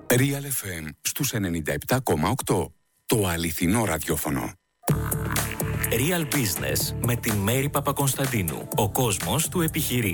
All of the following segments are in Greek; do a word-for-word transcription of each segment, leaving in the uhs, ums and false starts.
Real εφ εμ στους ενενήντα επτά κόμμα οκτώ. Το αληθινό ραδιόφωνο. Real Business με την Μέρη Παπακονσταντίνου. Ο κόσμος του επιχειρεί.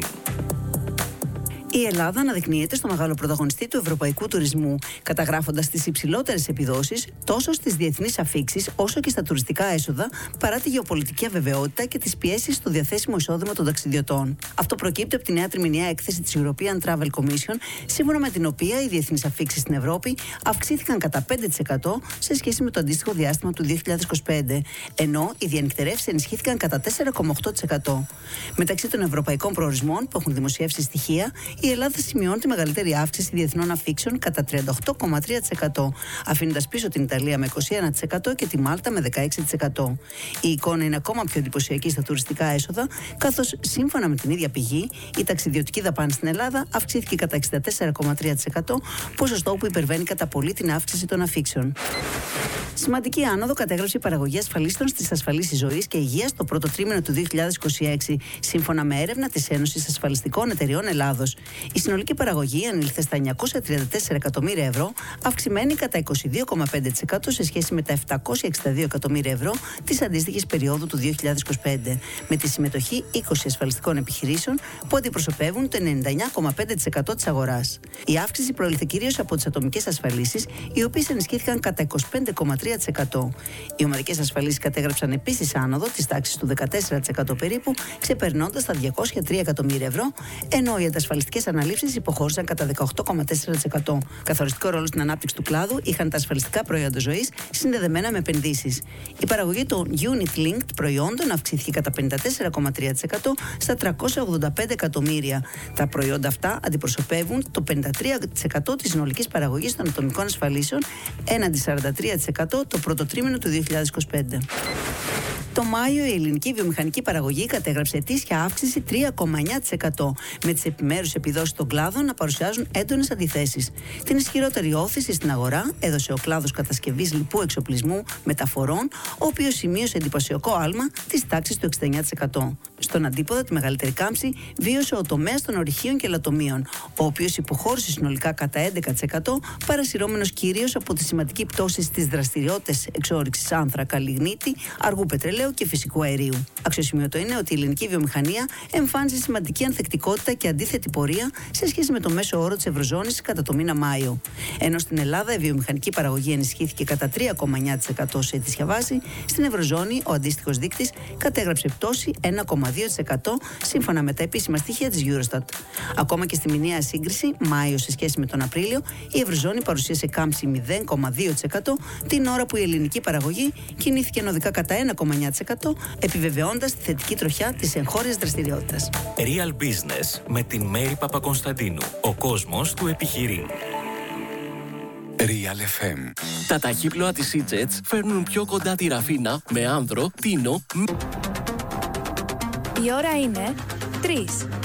Η Ελλάδα αναδεικνύεται στο μεγάλο πρωταγωνιστή του ευρωπαϊκού τουρισμού, καταγράφοντας τις υψηλότερες επιδόσεις τόσο στις διεθνείς αφίξεις όσο και στα τουριστικά έσοδα, παρά τη γεωπολιτική αβεβαιότητα και τις πιέσεις στο διαθέσιμο εισόδημα των ταξιδιωτών. Αυτό προκύπτει από τη νέα τριμηνιαία έκθεση της European Travel Commission, σύμφωνα με την οποία οι διεθνείς αφίξεις στην Ευρώπη αυξήθηκαν κατά πέντε τοις εκατό σε σχέση με το αντίστοιχο διάστημα του δύο χιλιάδες είκοσι πέντε, ενώ οι διανυκτερεύσεις ενισχύθηκαν κατά τέσσερα κόμμα οκτώ τοις εκατό. Μεταξύ των ευρωπαϊκών προορισμών που έχουν δημοσιεύσει στοιχεία, η Ελλάδα σημειώνει τη μεγαλύτερη αύξηση διεθνών αφίξεων κατά τριάντα οκτώ κόμμα τρία τοις εκατό, αφήνοντας πίσω την Ιταλία με είκοσι ένα τοις εκατό και τη Μάλτα με δεκαέξι τοις εκατό. Η εικόνα είναι ακόμα πιο εντυπωσιακή στα τουριστικά έσοδα, καθώς σύμφωνα με την ίδια πηγή, η ταξιδιωτική δαπάνη στην Ελλάδα αυξήθηκε κατά εξήντα τέσσερα κόμμα τρία τοις εκατό, ποσοστό που υπερβαίνει κατά πολύ την αύξηση των αφίξεων. Σημαντική άνοδο κατέγραψε η παραγωγή ασφαλίστων στις ασφαλίσεις ζωής και υγείας το πρώτο τρίμηνο του δύο χιλιάδες είκοσι έξι, σύμφωνα με έρευνα της Ένωσης Ασφαλιστικών Εταιριών Ελλάδος. Η συνολική παραγωγή ανήλθε στα εννιακόσια τριάντα τέσσερα εκατομμύρια ευρώ, αυξημένη κατά είκοσι δύο κόμμα πέντε τοις εκατό σε σχέση με τα επτακόσια εξήντα δύο εκατομμύρια ευρώ της αντίστοιχης περίοδου του δύο χιλιάδες είκοσι πέντε, με τη συμμετοχή είκοσι ασφαλιστικών επιχειρήσεων που αντιπροσωπεύουν το ενενήντα εννέα κόμμα πέντε τοις εκατό της αγοράς. Η αύξηση προήλθε κυρίως από τις ατομικές ασφαλίσεις, οι οποίες ενισχύθηκαν κατά είκοσι πέντε κόμμα τρία τοις εκατό. Οι ομαδικές ασφαλίσεις κατέγραψαν επίσης άνοδο της τάξης του δεκατέσσερα τοις εκατό περίπου, ξεπερνώντας τα διακόσια τρία εκατομμύρια ευρώ, ενώ οι αντασφαλιστικές αναλήψεις υποχώρησαν κατά δεκαοκτώ κόμμα τέσσερα τοις εκατό. Καθοριστικό ρόλο στην ανάπτυξη του κλάδου είχαν τα ασφαλιστικά προϊόντα ζωής συνδεδεμένα με επενδύσεις. Η παραγωγή των Unit Linked προϊόντων αυξήθηκε κατά πενήντα τέσσερα κόμμα τρία τοις εκατό στα τριακόσια ογδόντα πέντε εκατομμύρια. Τα προϊόντα αυτά αντιπροσωπεύουν το πενήντα τρία τοις εκατό της συνολικής παραγωγής των ατομικών ασφαλίσεων, έναντι σαράντα τρία τοις εκατό το πρώτο τρίμηνο του δύο χιλιάδες είκοσι πέντε. Το Μάιο η ελληνική βιομηχανική παραγωγή κατέγραψε ετήσια αύξηση τρία κόμμα εννέα τοις εκατό, με τις επιμέρους επιδόσεις των κλάδων να παρουσιάζουν έντονες αντιθέσεις. Την ισχυρότερη όθηση στην αγορά έδωσε ο κλάδος κατασκευής λοιπού εξοπλισμού μεταφορών, ο οποίος σημείωσε εντυπωσιακό άλμα της τάξης του εξήντα εννέα τοις εκατό. Στον αντίποδα, τη μεγαλύτερη κάμψη βίωσε ο τομέας των ορυχείων και λατομείων, ο οποίος υποχώρησε συνολικά κατά έντεκα τοις εκατό, παρασυρώμενος κυρίως από τη σημαντική πτώση στις δραστηριότητες εξόρυξης άνθρακα, λιγνίτη, αργού πετρελαίου και φυσικού αερίου. Αξιοσημείωτο είναι ότι η ελληνική βιομηχανία εμφάνιζε σημαντική ανθεκτικότητα και αντίθετη πορεία σε σχέση με το μέσο όρο της Ευρωζώνης κατά το μήνα Μάιο. Ενώ στην Ελλάδα η βιομηχανική παραγωγή ενισχύθηκε κατά τρία κόμμα εννέα τοις εκατό σε ετήσια βάση, στην Ευρωζώνη ο αντίστοιχος δείκτης κατέγραψε πτώση ένα κόμμα δύο τοις εκατό σύμφωνα με τα επίσημα στοιχεία της Eurostat. Ακόμα και στη μηνιαία σύγκριση, Μάιο σε σχέση με τον Απρίλιο, η Ευρωζώνη παρουσίασε κάμψη μηδέν κόμμα δύο τοις εκατό, την ώρα που η ελληνική παραγωγή κινήθηκε ενωδικά κατά ένα κόμμα εννέα τοις εκατό, επιβεβαιώντας τη θετική τροχιά της εγχώριας δραστηριότητας. Real Business με την Μέρη Παπακονσταντίνου. Ο κόσμος του επιχειρεί. Real εφ εμ. Τα ταχύπλοα της E-Jets φέρνουν πιο κοντά τη Ραφίνα με άνδρο, Τίνο. Η ώρα είναι τρεις.